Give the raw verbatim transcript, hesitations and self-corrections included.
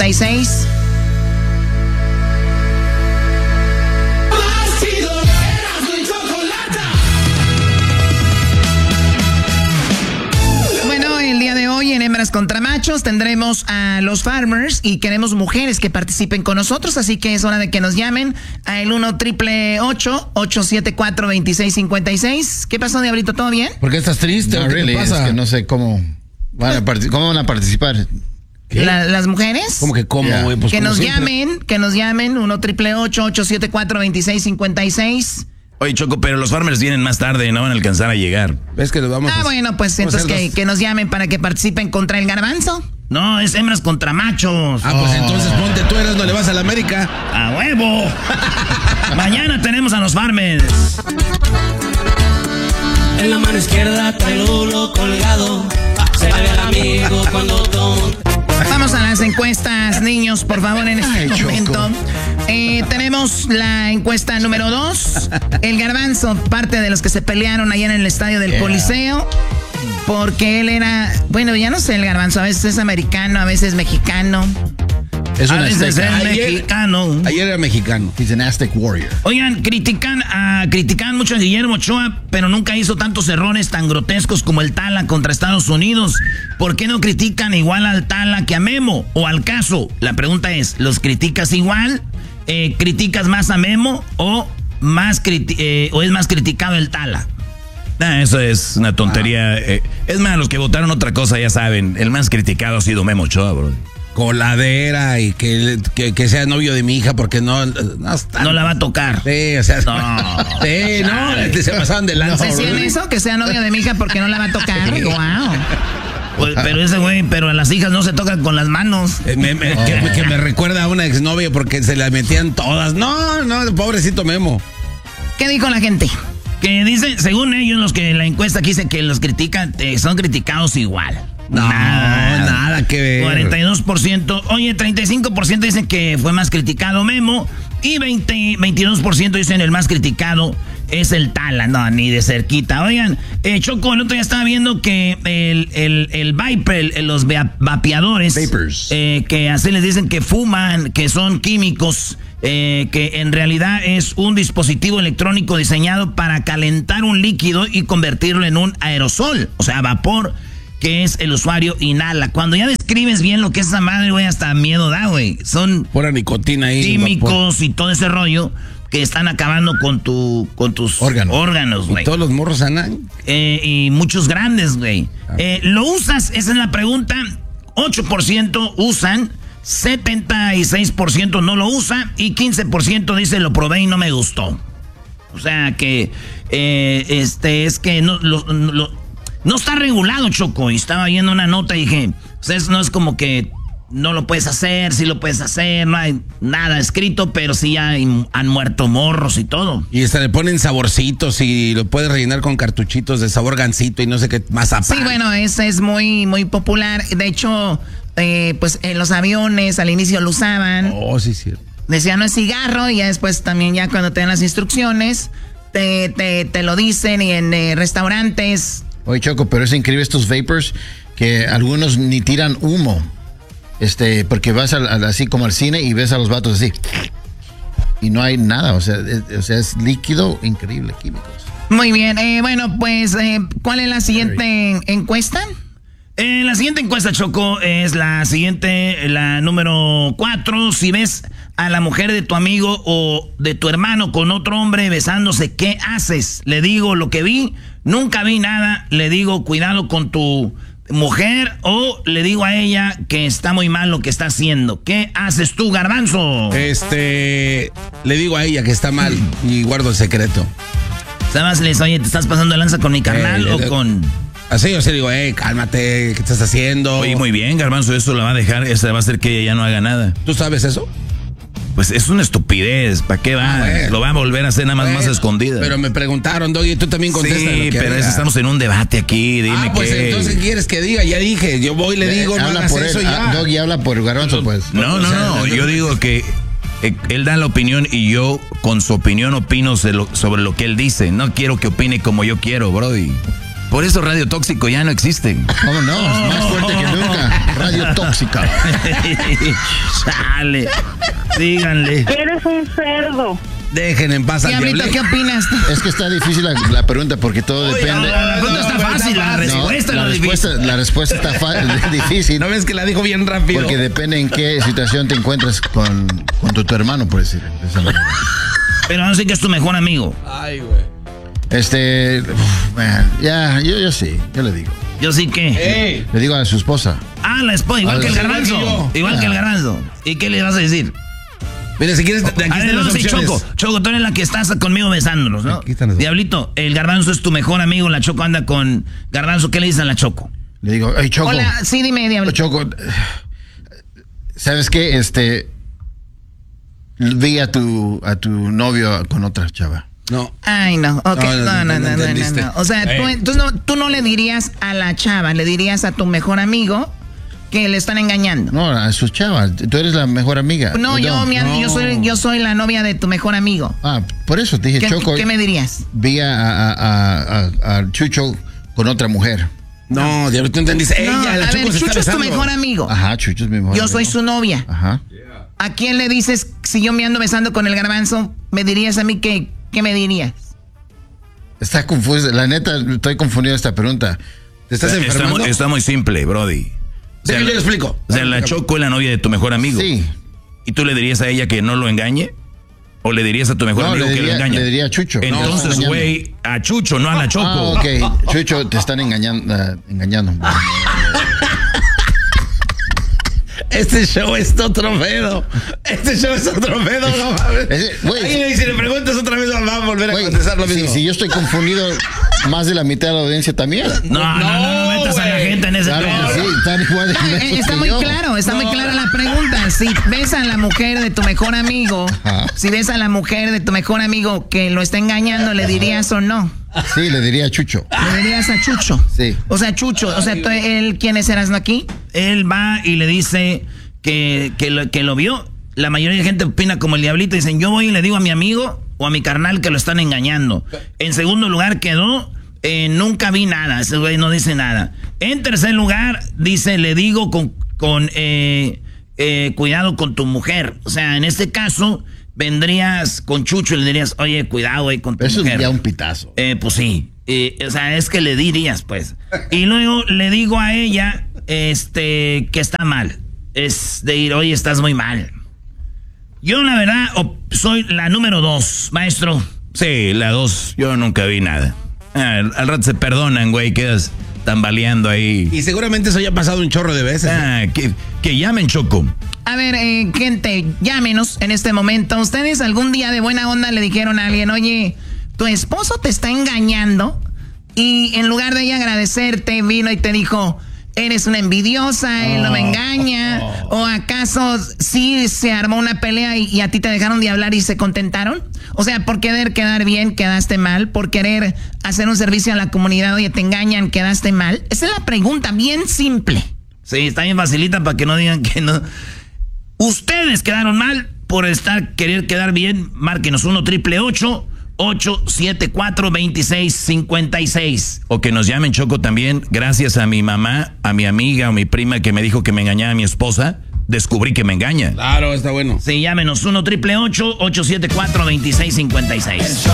cincuenta y seis. Hoy en Hembras contra Machos tendremos a los Farmers y queremos mujeres que participen con nosotros, así que es hora de que nos llamen a el uno triple ocho ocho siete cuatro dos seis cinco seis. ¿Qué pasó, Diablito? ¿Todo bien? ¿Por qué estás triste? No, ¿Qué really, te pasa? es que no sé cómo van a, partic- cómo van a participar. La, ¿Las mujeres? ¿Cómo que cómo, güey? Yeah. Pues que como nos siempre. llamen, que nos llamen uno triple ocho ocho siete cuatro dos seis cinco seis. Oye, Choco, pero los Farmers vienen más tarde, no van a alcanzar a llegar. ¿Ves que lo vamos Ah, a bueno, pues vamos a entonces hacer que, los- que nos llamen para que participen contra el Garbanzo. No, es hembras contra machos. Ah, pues entonces ponte tú, eres, no le vas a la América. ¡A huevo! Mañana tenemos a los Farmers. En la mano izquierda trae el uno colgado. Se va el amigo cuando don. Vamos a las encuestas, niños, por favor, en este Ay, momento. Choco. Eh, tenemos la encuesta número dos. El Garbanzo, parte de los que se pelearon allá en el estadio del Yeah. Coliseo. Porque él era, bueno, ya no sé el Garbanzo, a veces es americano, a veces mexicano. Es A un veces es azteca. Ayer- mexicano. Ayer era mexicano. He's an Aztec warrior. Oigan, critican a, critican mucho a Guillermo Ochoa, pero nunca hizo tantos errores tan grotescos como el Tala contra Estados Unidos. ¿Por qué no critican igual al Tala que a Memo o al Caso? La pregunta es, ¿los criticas igual? Eh, ¿Criticas más a Memo o, más criti- eh, o es más criticado el Tala? Ah, eso es una tontería. Ah. Eh, es más, los que votaron otra cosa ya saben, el más criticado ha sido Memo Ochoa, bro. Coladera y que, que, que sea novio de mi hija porque no... No, está- No la va a tocar. Sí, o sea... No. Sí, no, se pasaban de lanza. ¿Decían eso? Que sea novio de mi hija porque no la va a tocar. Wow. Pues, pero ese güey, pero a las hijas no se tocan con las manos. Eh, me- me- que, que me recuerda a una exnovia porque se la metían todas. No, no, pobrecito Memo. ¿Qué dijo la gente? Que dicen, según ellos, los que la encuesta aquí dice que los critican, eh, son criticados igual. No, nada que ver. cuarenta y dos por ciento. Oye, treinta y cinco por ciento dicen que fue más criticado Memo. Y veinte, veintidós por ciento dicen el más criticado es el Tala. No, ni de cerquita. Oigan, eh, Choco, el otro día estaba viendo que el, el, el Viper, el- los va- vapeadores. Vapors. eh, que así les dicen que fuman, que son químicos. Eh, que en realidad es un dispositivo electrónico diseñado para calentar un líquido y convertirlo en un aerosol, o sea, vapor, que es el usuario inhala. Cuando ya describes bien lo que es esa madre, güey, hasta miedo da, güey. Son Pura nicotina ahí. químicos y todo ese rollo que están acabando con tu con tus Órganos. órganos, vapor. güey. Y todos los morros andan. Eh, y muchos grandes, güey. Eh, ¿Lo usas? Esa es la pregunta. ocho por ciento usan, setenta y seis por ciento no lo usa y quince por ciento dice lo probé y no me gustó. O sea que eh, este es que no, lo, lo- no está regulado, Choco. Y estaba viendo una nota y dije, pues es- no es como que no lo puedes hacer, sí lo puedes hacer, no hay nada escrito, pero sí ya hay- han muerto morros y todo. Y hasta le ponen saborcitos y lo puedes rellenar con cartuchitos de sabor gansito y no sé qué más. Sí, bueno, ese es muy, muy popular. De hecho, eh, pues en los aviones al inicio lo usaban. Oh, sí, sí. Decían no es cigarro y ya después también ya cuando te dan las instrucciones te, te, te lo dicen y en eh, restaurantes. Oye, Choco, pero es increíble estos vapors que algunos ni tiran humo. Este, porque vas al- al- así como al cine y ves a los vatos así. Y no hay nada, o sea, es, o sea, es líquido increíble, químicos. Muy bien, eh, bueno, pues, eh, ¿cuál es la siguiente encuesta? Eh, la siguiente encuesta, Choco, es la siguiente, la número cuatro. Si ves a la mujer de tu amigo o de tu hermano con otro hombre besándose, ¿qué haces? Le digo lo que vi, nunca vi nada. Le digo, cuidado con tu mujer, o le digo a ella que está muy mal lo que está haciendo. ¿Qué haces tú, Garbanzo? Este, le digo a ella que está mal y guardo el secreto. ¿Sabes? Les, oye, ¿te estás pasando de lanza con mi carnal Eh, o le- con...? Así yo sí digo, eh, cálmate, ¿qué estás haciendo? Oye, muy bien, Garbanzo, eso la va a dejar, eso va a hacer que ella ya no haga nada. ¿Tú sabes eso? Pues es una estupidez, ¿para qué va? Ah, bueno. Lo va a volver a hacer nada más, Bueno, más escondida. Pero me preguntaron, Doggy, tú también contestas. Sí, lo que pero haga. estamos en un debate aquí, dime Ah, pues qué. entonces quieres que diga, ya dije, yo voy y le digo, Eh, no habla hagas por eso él, ya. ah, Doggy habla por Garbanzo, pues. No, no, O sea, no, yo digo que eh, él da la opinión y yo con su opinión opino se lo- sobre lo que él dice. No quiero que opine como yo quiero, brody. Por eso Radio Tóxico ya no existe. ¿Cómo no? Es más fuerte que nunca. Radio tóxica. Chale. Díganle. Eres un cerdo. Dejen en paz al Diablito, diablito. ¿qué opinas? Es que está difícil la, la pregunta porque todo Oye, depende. la, la pregunta No, está no, fácil, la no, respuesta la, es lo respuesta, difícil. la respuesta está fa- difícil. ¿No ves que la dijo bien rápido? Porque depende en qué situación te encuentras con, con tu, tu hermano, por decir. de esa manera. Pero no sé que es tu mejor amigo. Ay, güey. Este, uf, man, ya, yo, yo sí, yo le digo. Yo sí que. ¡Ey! Le digo a su esposa. Ah, la esposa, igual Ah, que el sí, garbanzo. igual que yo. Igual que el garbanzo. ¿Y qué le vas a decir? Mira, si quieres, de aquí A ver, están no, las sí, opciones. Choco. Choco, tú eres la que estás conmigo besándonos, ¿no? Aquí están las dos. Diablito, el garbanzo es tu mejor amigo, la Choco anda con garbanzo. ¿Qué le dices a la Choco? Le digo, hey, Choco. Hola, sí, dime, Diablito. Choco, ¿sabes qué? Este, vi a tu, a tu novio con otra chava. No. Ay, no, ok, No, no, no, no, no, no no, no, entendiste. no. O sea, tú, Ey. entonces no, tú no le dirías a la chava, le dirías a tu mejor amigo que le están engañando. No, a su chava. Tú eres la mejor amiga. No, yo, mi- no. yo soy, yo soy la novia de tu mejor amigo. Ah, por eso te dije, ¿Qué, Choco. ¿qué me dirías? Vi a, a, a, a- a Chucho con otra mujer. No, diablito, tú entendiste. No, Ella, la a Choco ver, se está Chucho es tu besando. mejor amigo. Ajá, Chucho es mi mejor Yo amigo. soy su novia. Ajá. ¿A quién le dices, si yo me ando besando con el garbanzo, me dirías a mí que, qué me dirías? Está confuso. La neta, estoy confundido de esta pregunta. ¿Te estás enfermando? muy, está muy simple, Brody. O sea, Déjame, yo le explico. O sea, la Choco es la novia de tu mejor amigo. Sí. ¿Y tú le dirías a ella que no lo engañe? ¿O le dirías a tu mejor No, amigo le que lo diría- engañe? le diría a Chucho. No, Entonces, está güey, a Chucho, no a la Choco. Ah, ok. Chucho, te están engañando. ah, engañando. Este show es otro pedo. Este show es otro pedo, no mames. Ese- güey. Ay, y si le preguntas otra vez, va a volver a Güey, contestar lo si, mismo. si yo estoy confundido, más de la mitad de la audiencia también. No, no, no, no metas a la güey. gente en ese Claro tema. que sí, están igual de Ah, eh, mensos está que muy yo. claro, está muy clara la pregunta. Si ves a la mujer de tu mejor amigo, Ajá. si ves a la mujer de tu mejor amigo que lo está engañando, ¿le dirías o no? Sí, le diría a Chucho. Le dirías a Chucho. Sí. O sea, Chucho, o sea, tú- él, ¿quiénes eras no aquí? Él va y le dice que, que, lo, que lo vio. La mayoría de gente opina como el diablito. Dicen, yo voy y le digo a mi amigo o a mi carnal que lo están engañando. En segundo lugar quedó, eh, nunca vi nada. Ese güey no dice nada. En tercer lugar, dice, le digo con, con eh, eh, cuidado con tu mujer. O sea, en este caso, vendrías con Chucho y le dirías, oye, cuidado, güey, con tu Eso mujer. es ya un pitazo. Eh, pues sí. Eh, o sea, es que le dirías, pues. Y luego le digo a ella, este, que está mal. Es de ir, oye, estás muy mal. Yo, la verdad, op- soy la número dos, maestro. Sí, la dos. Yo nunca vi nada. Ah, al, al rato se perdonan, güey, quedas tambaleando ahí. Y seguramente eso ya ha pasado un chorro de veces. Ah, que, que llamen, Choco. A ver, eh, gente, llámenos en este momento. ¿Ustedes algún día de buena onda le dijeron a alguien, oye, tu esposo te está engañando? Y en lugar de ella agradecerte, vino y te dijo, eres una envidiosa, él no me engaña. ¿O acaso sí se armó una pelea y, y a ti te dejaron de hablar y se contentaron? O sea, por querer quedar bien, quedaste mal. Por querer hacer un servicio a la comunidad, oye, te engañan, quedaste mal. Esa es la pregunta, bien simple. Sí, está bien facilita para que no digan que no. Ustedes quedaron mal por estar querer quedar bien. Márquenos uno triple ocho ocho siete cuatro dos seis cinco seis. O que nos llamen, Choco, también. Gracias a mi mamá, a mi amiga o mi prima que me dijo que me engañaba a mi esposa, descubrí que me engaña. Claro, está bueno. Sí, llámenos uno triple ocho ocho siete cuatro dos seis cinco seis.